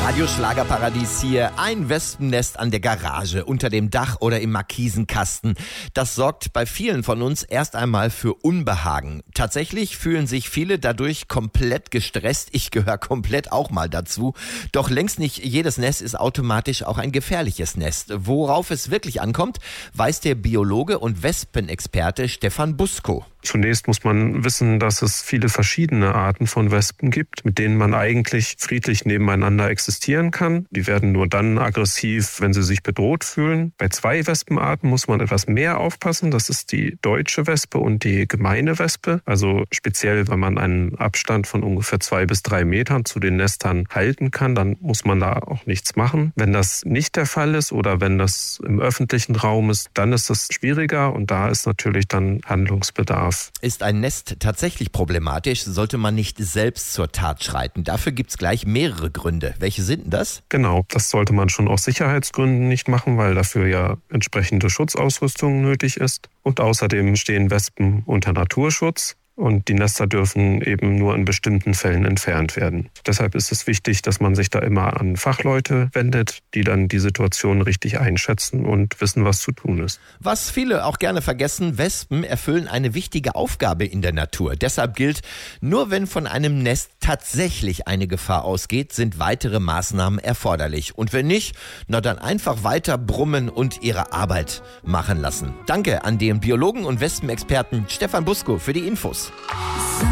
Radio Schlagerparadies hier. Ein Wespennest an der Garage, unter dem Dach oder im Markisenkasten. Das sorgt bei vielen von uns erst einmal für Unbehagen. Tatsächlich fühlen sich viele dadurch komplett gestresst. Ich gehöre komplett auch mal dazu. Doch längst nicht jedes Nest ist automatisch auch ein gefährliches Nest. Worauf es wirklich ankommt, weiß der Biologe und Wespenexperte Stefan Busko. Zunächst muss man wissen, dass es viele verschiedene Arten von Wespen gibt, mit denen man eigentlich friedlich nebeneinander existieren kann. Die werden nur dann aggressiv, wenn sie sich bedroht fühlen. Bei 2 Wespenarten muss man etwas mehr aufpassen. Das ist die deutsche Wespe und die gemeine Wespe. Also speziell, wenn man einen Abstand von ungefähr 2 bis 3 Metern zu den Nestern halten kann, dann muss man da auch nichts machen. Wenn das nicht der Fall ist oder wenn das im öffentlichen Raum ist, dann ist das schwieriger und da ist natürlich dann Handlungsbedarf. Ist ein Nest tatsächlich problematisch, sollte man nicht selbst zur Tat schreiten. Dafür gibt es gleich mehrere Gründe. Welche sind denn das? Genau, das sollte man schon aus Sicherheitsgründen nicht machen, weil dafür ja entsprechende Schutzausrüstung nötig ist. Und außerdem stehen Wespen unter Naturschutz. Und die Nester dürfen eben nur in bestimmten Fällen entfernt werden. Deshalb ist es wichtig, dass man sich da immer an Fachleute wendet, die dann die Situation richtig einschätzen und wissen, was zu tun ist. Was viele auch gerne vergessen, Wespen erfüllen eine wichtige Aufgabe in der Natur. Deshalb gilt, nur wenn von einem Nest tatsächlich eine Gefahr ausgeht, sind weitere Maßnahmen erforderlich. Und wenn nicht, na dann einfach weiter brummen und ihre Arbeit machen lassen. Danke an den Biologen und Wespenexperten Stefan Busko für die Infos.